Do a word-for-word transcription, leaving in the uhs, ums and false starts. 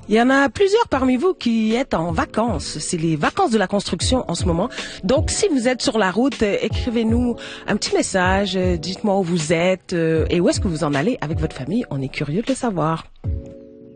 Il y en a plusieurs parmi vous qui êtes en vacances. C'est les vacances de la construction en ce moment. Donc, si vous êtes sur la route, euh, écrivez-nous un petit message. euh, Dites-moi où vous êtes euh, et où est-ce que vous en allez avec votre famille. On est curieux de le savoir.